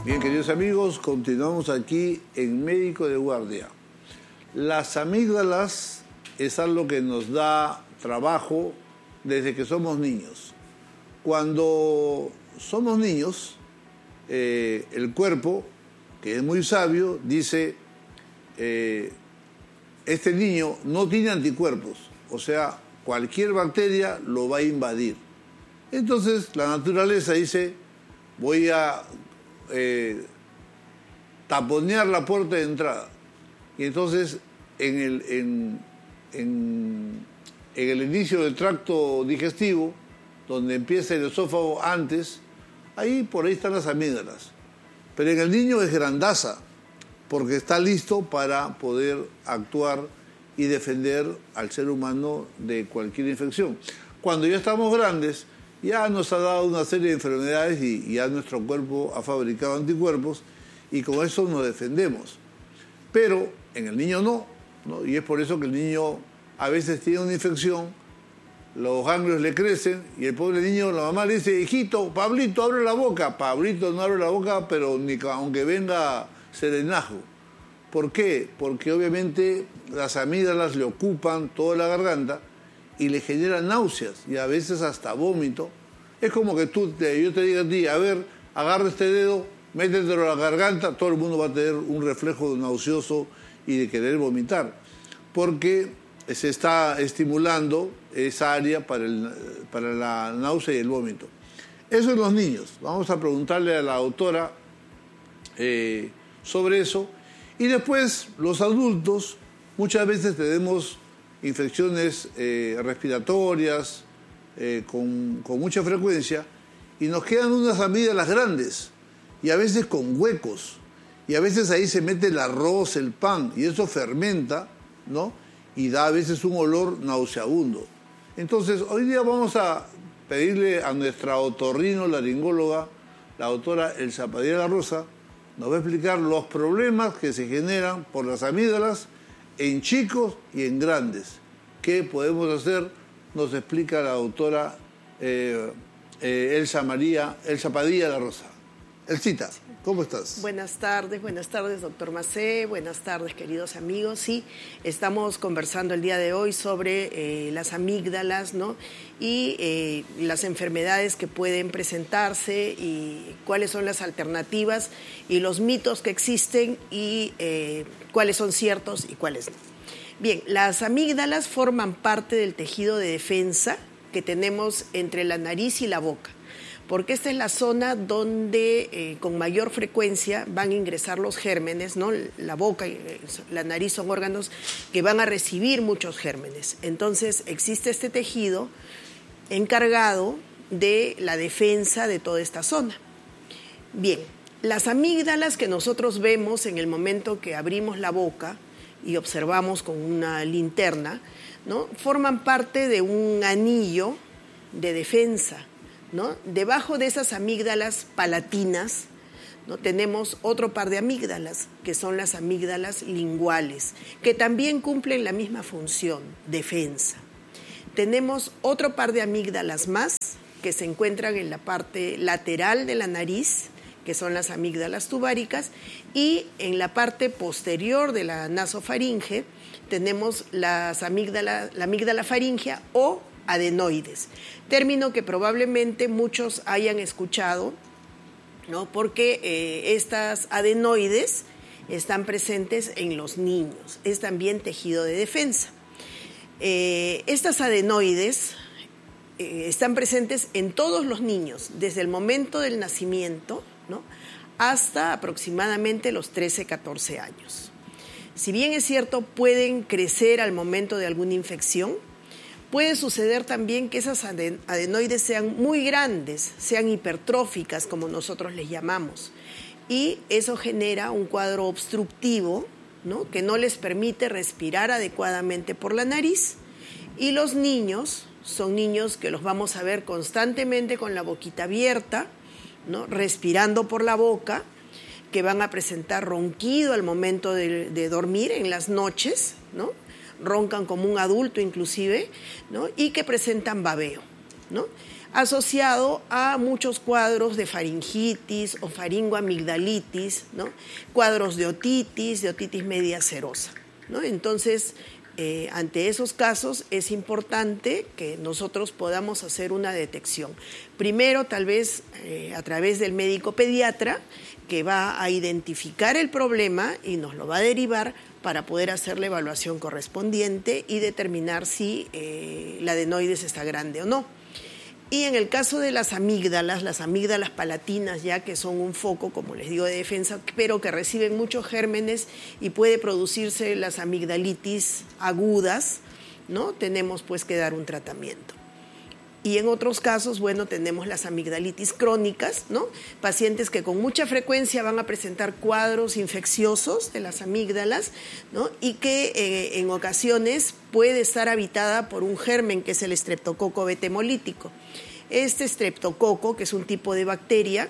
Bien, queridos amigos, continuamos aquí en Médico de Guardia. Las amígdalas es algo que nos da trabajo desde que somos niños. Cuando somos niños, el cuerpo, que es muy sabio, dice, este niño no tiene anticuerpos, o sea, cualquier bacteria lo va a invadir. Entonces la naturaleza dice, voy a taponear la puerta de entrada. Y entonces en el inicio del tracto digestivo, donde empieza el esófago antes, por ahí están las amígdalas. Pero en el niño es grandaza, porque está listo para poder actuar y defender al ser humano de cualquier infección. Cuando ya estamos grandes, ya nos ha dado una serie de enfermedades y ya nuestro cuerpo ha fabricado anticuerpos y con eso nos defendemos. Pero en el niño no, y es por eso que el niño a veces tiene una infección, los ganglios le crecen y el pobre niño, la mamá le dice, hijito, Pablito, abre la boca. Pablito no abre la boca, pero ni aunque venga serenajo. ¿Por qué? Porque obviamente las amígdalas le ocupan toda la garganta y le generan náuseas y a veces hasta vómito. Es como que yo te diga a ti, a ver, agarra este dedo, métetelo a la garganta, todo el mundo va a tener un reflejo nauseoso y de querer vomitar, porque se está estimulando esa área para la náusea y el vómito. Eso en los niños. Vamos a preguntarle a la doctora sobre eso. Y después, los adultos, muchas veces tenemos infecciones respiratorias con mucha frecuencia y nos quedan unas amígdalas grandes y a veces con huecos. Y a veces ahí se mete el arroz, el pan, y eso fermenta, ¿no? Y da a veces un olor nauseabundo. Entonces, hoy día vamos a pedirle a nuestra otorrinolaringóloga, la doctora Elsa Padilla La Rosa, nos va a explicar los problemas que se generan por las amígdalas en chicos y en grandes. ¿Qué podemos hacer? Nos explica la doctora Elsa Padilla La Rosa. Elsita, ¿cómo estás? Buenas tardes, doctor Macé. Buenas tardes, queridos amigos. Sí, estamos conversando el día de hoy sobre las amígdalas, ¿no? Y las enfermedades que pueden presentarse y cuáles son las alternativas y los mitos que existen y cuáles son ciertos y cuáles no. Bien, las amígdalas forman parte del tejido de defensa que tenemos entre la nariz y la boca, porque esta es la zona donde con mayor frecuencia van a ingresar los gérmenes, ¿no? La boca y la nariz son órganos que van a recibir muchos gérmenes. Entonces existe este tejido encargado de la defensa de toda esta zona. Bien, las amígdalas que nosotros vemos en el momento que abrimos la boca y observamos con una linterna, ¿no? Forman parte de un anillo de defensa, ¿no? Debajo de esas amígdalas palatinas, ¿no? Tenemos otro par de amígdalas, que son las amígdalas linguales, que también cumplen la misma función, defensa. Tenemos otro par de amígdalas más, que se encuentran en la parte lateral de la nariz, que son las amígdalas tubáricas, y en la parte posterior de la nasofaringe tenemos la amígdala faríngea o adenoides, término que probablemente muchos hayan escuchado, ¿no? Porque estas adenoides están presentes en los niños, es también tejido de defensa. Estas adenoides están presentes en todos los niños, desde el momento del nacimiento, ¿no? Hasta aproximadamente los 13, 14 años. Si bien es cierto, pueden crecer al momento de alguna infección, puede suceder también que esas adenoides sean muy grandes, sean hipertróficas, como nosotros les llamamos, y eso genera un cuadro obstructivo, ¿no? Que no les permite respirar adecuadamente por la nariz, y los niños son niños que los vamos a ver constantemente con la boquita abierta, ¿no? Respirando por la boca, que van a presentar ronquido al momento de dormir en las noches, ¿no? Roncan como un adulto inclusive, ¿no? Y que presentan babeo, ¿no? asociado a muchos cuadros de faringitis o faringoamigdalitis, ¿no? Cuadros de otitis media serosa, ¿no? Entonces, ante esos casos es importante que nosotros podamos hacer una detección. Primero, tal vez a través del médico pediatra, que va a identificar el problema y nos lo va a derivar para poder hacer la evaluación correspondiente y determinar si la adenoides está grande o no. Y en el caso de las amígdalas palatinas, ya que son un foco, como les digo, de defensa, pero que reciben muchos gérmenes y puede producirse las amigdalitis agudas, ¿no? Tenemos pues que dar un tratamiento. Y en otros casos, bueno, tenemos las amigdalitis crónicas, ¿no? Pacientes que con mucha frecuencia van a presentar cuadros infecciosos de las amígdalas, ¿no? Y que en ocasiones puede estar habitada por un germen que es el estreptococo betemolítico. Este estreptococo, que es un tipo de bacteria,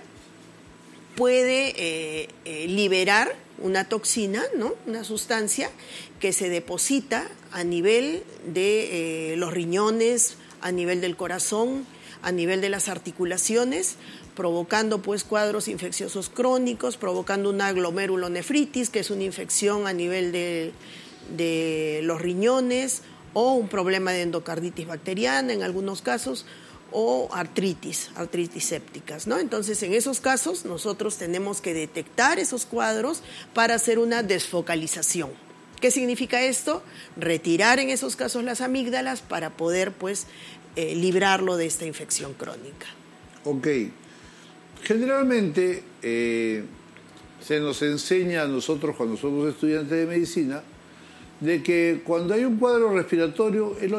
puede liberar una toxina, ¿no? Una sustancia que se deposita a nivel de los riñones, a nivel del corazón, a nivel de las articulaciones, provocando pues cuadros infecciosos crónicos, provocando una glomerulonefritis, que es una infección a nivel de los riñones, o un problema de endocarditis bacteriana en algunos casos, o artritis sépticas, ¿no? Entonces, en esos casos, nosotros tenemos que detectar esos cuadros para hacer una desfocalización. ¿Qué significa esto? Retirar en esos casos las amígdalas para poder, pues, librarlo de esta infección crónica. Ok. Generalmente se nos enseña a nosotros, cuando somos estudiantes de medicina, de que cuando hay un cuadro respiratorio, el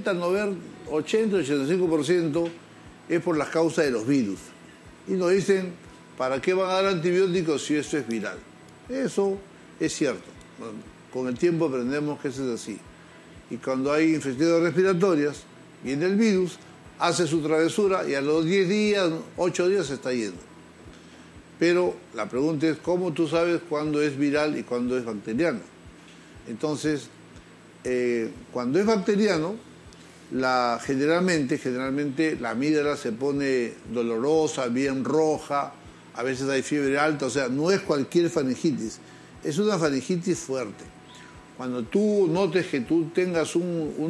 80-85% es por las causas de los virus. Y nos dicen, ¿para qué van a dar antibióticos si esto es viral? Eso es cierto. Con el tiempo aprendemos que eso es así. Y cuando hay infecciones respiratorias, viene el virus, hace su travesura y a los 10 días, 8 días se está yendo. Pero la pregunta es, ¿cómo tú sabes cuándo es viral y cuándo es bacteriano? Entonces, cuando es bacteriano, generalmente la amígdala se pone dolorosa, bien roja, a veces hay fiebre alta, o sea, no es cualquier faringitis, es una faringitis fuerte. Cuando tú notes que tú tengas un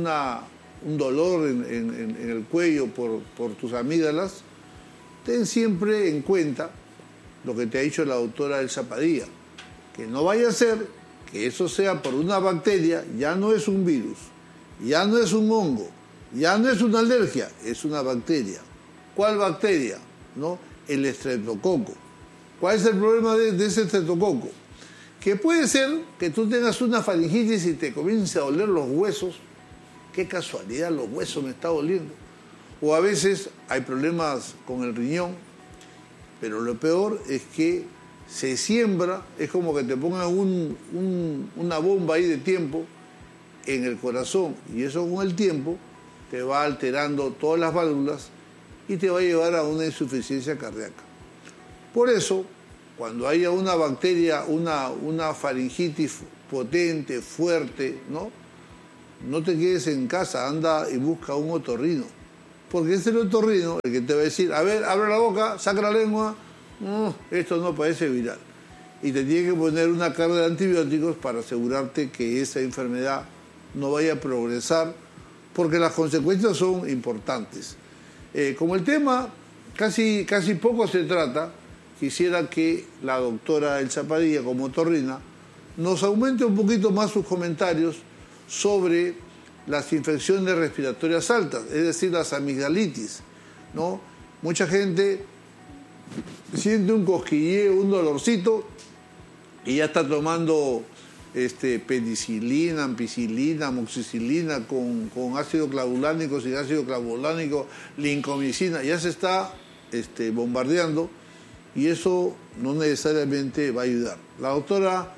dolor en el cuello por tus amígdalas, ten siempre en cuenta lo que te ha dicho la doctora Elsa Padilla, que no vaya a ser que eso sea por una bacteria, ya no es un virus, ya no es un hongo, ya no es una alergia, es una bacteria. ¿Cuál bacteria? ¿No? El estreptococo. ¿Cuál es el problema de ese estreptococo? Que puede ser que tú tengas una faringitis y te comiencen a doler los huesos. Qué casualidad, los huesos me están doliendo. O a veces hay problemas con el riñón, pero lo peor es que se siembra, es como que te pongan una bomba ahí de tiempo en el corazón, y eso con el tiempo te va alterando todas las válvulas y te va a llevar a una insuficiencia cardíaca. Por eso, cuando haya una bacteria, una faringitis potente, fuerte, no te quedes en casa, anda y busca un otorrino, porque es el otorrino el que te va a decir, a ver, abre la boca, saca la lengua, esto no parece viral. Y te tiene que poner una carga de antibióticos para asegurarte que esa enfermedad no vaya a progresar, porque las consecuencias son importantes. Como el tema casi poco se trata, quisiera que la doctora Elsa Padilla, como otorrina, nos aumente un poquito más sus comentarios sobre las infecciones respiratorias altas, es decir, las amigdalitis, ¿no? Mucha gente siente un cosquilleo, un dolorcito y ya está tomando penicilina, ampicilina, amoxicilina con ácido clavulánico, sin ácido clavulánico, lincomicina, ya se está bombardeando, y eso no necesariamente va a ayudar. La doctora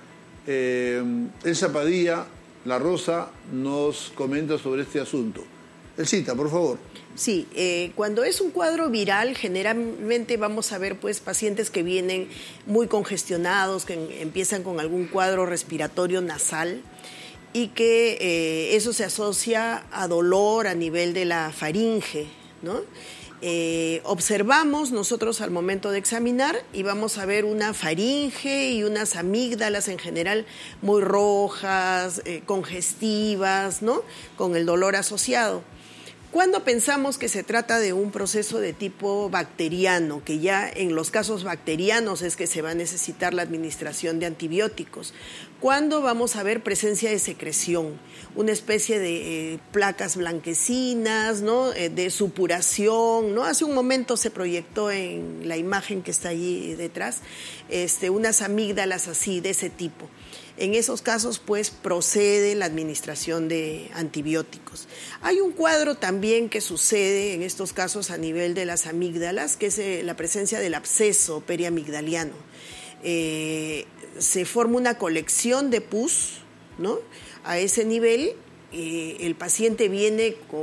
Elsa Padilla, La Rosa, nos comenta sobre este asunto. Elsita, por favor. Sí, cuando es un cuadro viral, generalmente vamos a ver pues pacientes que vienen muy congestionados, que empiezan con algún cuadro respiratorio nasal y que eso se asocia a dolor a nivel de la faringe, ¿no? Observamos nosotros al momento de examinar y vamos a ver una faringe y unas amígdalas en general muy rojas, congestivas, ¿no? Con el dolor asociado. Cuando pensamos que se trata de un proceso de tipo bacteriano, que ya en los casos bacterianos es que se va a necesitar la administración de antibióticos, cuando vamos a ver presencia de secreción, una especie de placas blanquecinas, ¿no? De supuración, ¿no? Hace un momento se proyectó en la imagen que está allí detrás, unas amígdalas así, de ese tipo. En esos casos, pues, procede la administración de antibióticos. Hay un cuadro también que sucede en estos casos a nivel de las amígdalas, que es la presencia del absceso periamigdaliano. Se forma una colección de pus, ¿no? A ese nivel, el paciente viene con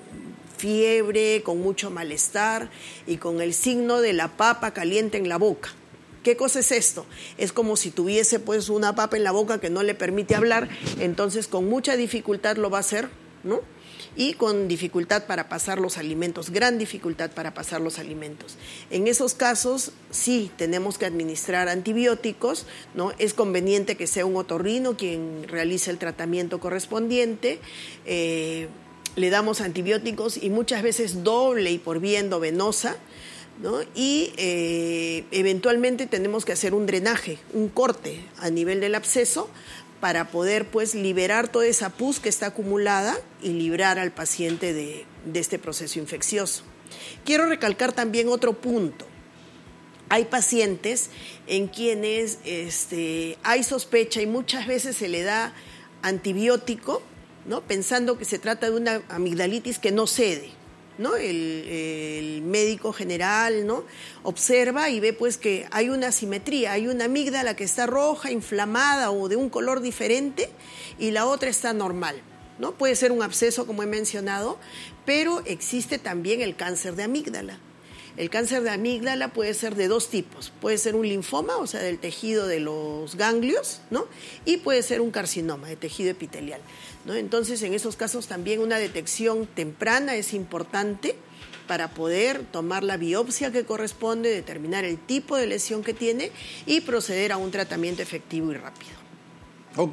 fiebre, con mucho malestar y con el signo de la papa caliente en la boca. ¿Qué cosa es esto? Es como si tuviese pues una papa en la boca que no le permite hablar, entonces con mucha dificultad lo va a hacer, ¿no? Y con dificultad para pasar los alimentos, gran dificultad para pasar los alimentos. En esos casos sí tenemos que administrar antibióticos, ¿no? Es conveniente que sea un otorrino quien realice el tratamiento correspondiente. Le damos antibióticos y muchas veces doble y por vía endovenosa, ¿no? Y eventualmente tenemos que hacer un drenaje, un corte a nivel del absceso para poder pues liberar toda esa pus que está acumulada y librar al paciente de este proceso infeccioso. Quiero recalcar también otro punto. Hay pacientes en quienes hay sospecha y muchas veces se le da antibiótico, ¿no? Pensando que se trata de una amigdalitis que no cede, ¿no? El médico general, ¿no? Observa y ve pues que hay una asimetría, hay una amígdala que está roja, inflamada o de un color diferente y la otra está normal, ¿no? Puede ser un absceso, como he mencionado, pero existe también el cáncer de amígdala. El cáncer de amígdala puede ser de dos tipos. Puede ser un linfoma, o sea, del tejido de los ganglios, ¿no? Y puede ser un carcinoma de tejido epitelial, ¿no? Entonces, en esos casos también una detección temprana es importante para poder tomar la biopsia que corresponde, determinar el tipo de lesión que tiene y proceder a un tratamiento efectivo y rápido. Ok.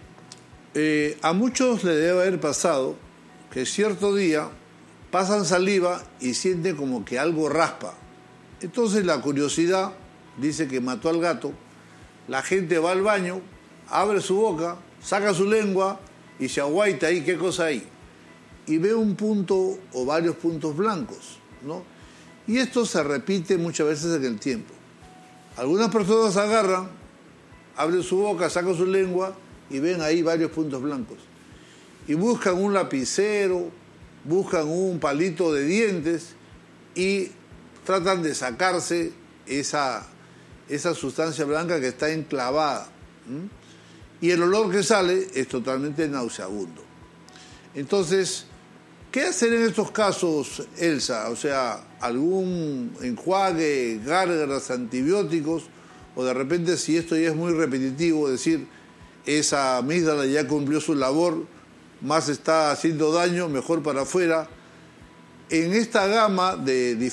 A muchos le debe haber pasado que cierto día pasan saliva y sienten como que algo raspa. Entonces la curiosidad dice que mató al gato, la gente va al baño, abre su boca, saca su lengua y se aguaita ahí, ¿qué cosa hay? Y ve un punto o varios puntos blancos, ¿no? Y esto se repite muchas veces en el tiempo. Algunas personas agarran, abren su boca, sacan su lengua y ven ahí varios puntos blancos. Y buscan un lapicero, buscan un palito de dientes y tratan de sacarse esa sustancia blanca que está enclavada. Y el olor que sale es totalmente nauseabundo. Entonces, ¿qué hacer en estos casos, Elsa? O sea, algún enjuague, gárgaras, antibióticos, o de repente, si esto ya es muy repetitivo, decir, esa amígdala ya cumplió su labor, más está haciendo daño, mejor para afuera. En esta gama de